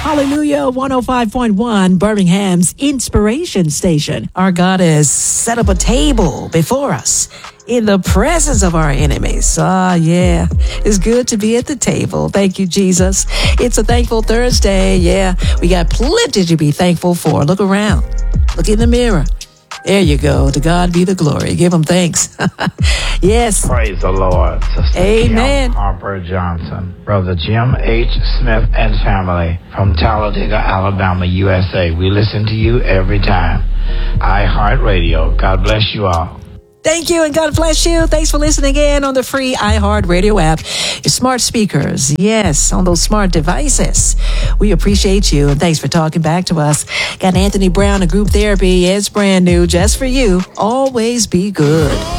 Hallelujah, 105.1, Birmingham's inspiration station. Our God has set up a table before us in the presence of our enemies. Yeah, it's good to be at the table. Thank you, Jesus. It's a thankful Thursday. Yeah, we got plenty to be thankful for. Look around. Look in the mirror. There you go. To God be the glory. Give him thanks. Yes. Praise the Lord. Sister Amen. Kim Harper Johnson, Brother Jim H. Smith and family from Talladega, Alabama, USA. We listen to you every time. iHeartRadio. God bless you all. Thank you and God bless you. Thanks for listening in on the free iHeartRadio app. Your smart speakers, yes, on those smart devices. We appreciate you and thanks for talking back to us. Got Anthony Brown and Group Therapy. It's brand new just for you. Always be good.